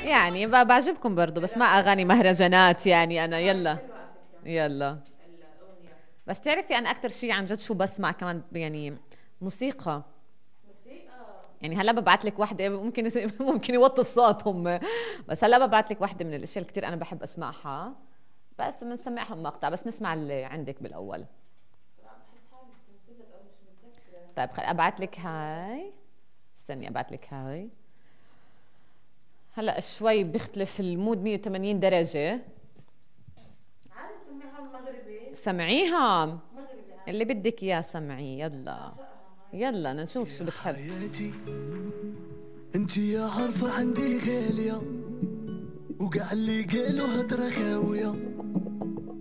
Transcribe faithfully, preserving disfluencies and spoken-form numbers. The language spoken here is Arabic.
يعني ب- بعجبكم برضو، بس ما اغاني مهرجانات يعني انا. يلا يلا. بس تعرفي انا اكثر شيء عن جد شو بسمع كمان يعني؟ موسيقى. يعني هلا ببعث لك وحده، ممكن ممكن يوطي الصوت هم، بس هلا ببعث لك وحده من الاشياء اللي كثير انا بحب اسمعها، بس بنسمعهم مقطع، بس نسمع اللي عندك بالاول. طيب خل ابعث لك هاي. استني ابعث لك هاي. هلا شوي بيختلف المود مية وثمانين درجة. عارف سمعها المغربي. سمعيها مغربي عارف. اللي بدك اياه، سمعي يلا. بعشقها هاي. يلا نشوف شو يا بتحب. حياتي انتي يا عارفة عندي غالية، وقع اللي قالوا هدرة خاوية،